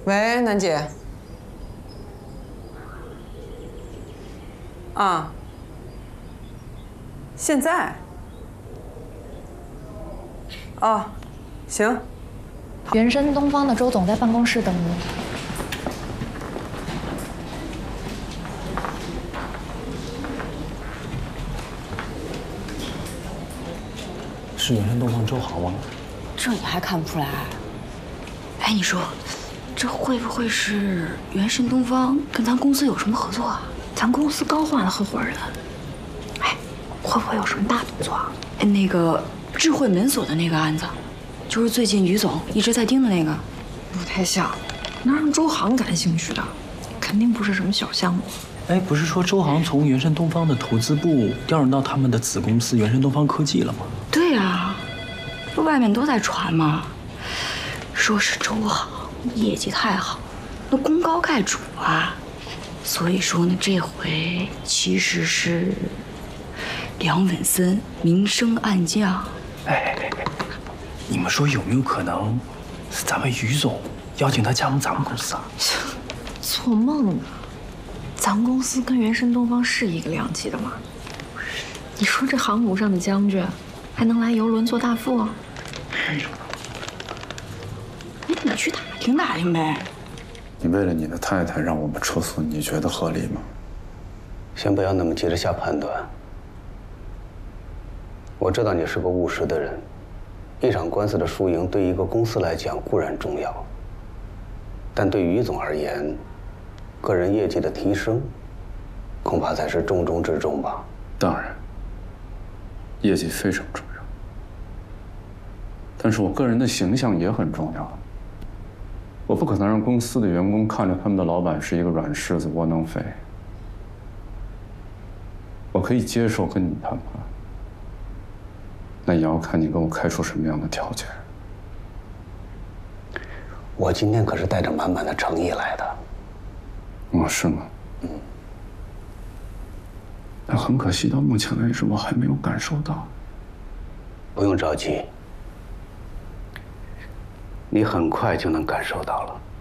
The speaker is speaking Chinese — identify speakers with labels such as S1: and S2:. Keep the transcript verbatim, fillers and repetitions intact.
S1: 喂，楠姐。啊。现在。哦，行。
S2: 原生东方的周总在办公室等你。
S3: 是原生东方周航吗？
S4: 这你还看不出来？哎，你说，这会不会是原生东方跟咱公司有什么合作啊？咱公司刚换了合伙人，哎，会不会有什么大动作啊？哎，那个智慧门锁的那个案子，就是最近于总一直在盯的那个，
S5: 不太像，哪让周航感兴趣的？肯定不是什么小项目。
S3: 哎，不是说周航从原生东方的投资部调任到他们的子公司原生东方科技了吗？
S4: 对呀，不外面都在传吗？说是周航业绩太好，那功高盖主啊。所以说呢，这回其实是梁稳森明升暗降。
S3: 哎哎哎，你们说有没有可能是咱们于总邀请他加盟咱们公司啊？
S5: 做梦呢！咱公司跟原生东方是一个量级的吗？你说这航母上的将军，还能来游轮做大副？
S4: 哎，你去打听打听呗。
S6: 你为了你的太太让我们撤诉，你觉得合理吗？
S7: 先不要那么急着下判断。我知道你是个务实的人，一场官司的输赢对一个公司来讲固然重要，但对于于总而言，个人业绩的提升，恐怕才是重中之重吧。
S6: 当然，业绩非常重要，但是我个人的形象也很重要。我不可能让公司的员工看着他们的老板是一个软柿子、窝囊废。我可以接受跟你谈判，那也要看你给我开出什么样的条件。
S7: 我今天可是带着满满的诚意来的。
S6: 哦，是吗？嗯。但很可惜，到目前为止我还没有感受到。
S7: 不用着急，你很快就能感受到了。